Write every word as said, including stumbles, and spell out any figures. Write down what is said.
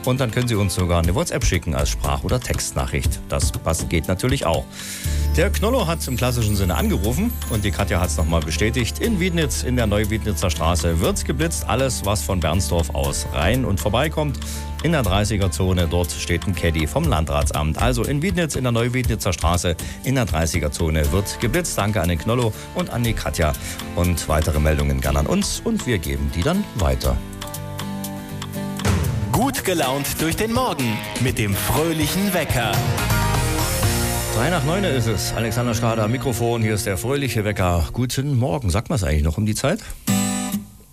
Und dann können Sie uns sogar eine WhatsApp schicken als Sprach- oder Textnachricht. Das passt, geht natürlich auch. Der Knollo hat im klassischen Sinne angerufen und die Katja hat es nochmal bestätigt. In Wiednitz, in der Neuwiednitzer Straße, wird geblitzt. Alles, was von Bernsdorf aus rein und vorbeikommt. In der dreißiger-Zone, dort steht ein Caddy vom Landratsamt. Also in Wiednitz, in der Neuwiednitzer Straße, in der dreißiger-Zone wird geblitzt. Danke an den Knollo und an die Katja. Und weitere Meldungen gerne an uns und wir geben die dann weiter. Gut gelaunt durch den Morgen mit dem fröhlichen Wecker. Drei nach neun ist es. Alexander Schrader, Mikrofon. Hier ist der fröhliche Wecker. Guten Morgen. Sagt man es eigentlich noch um die Zeit?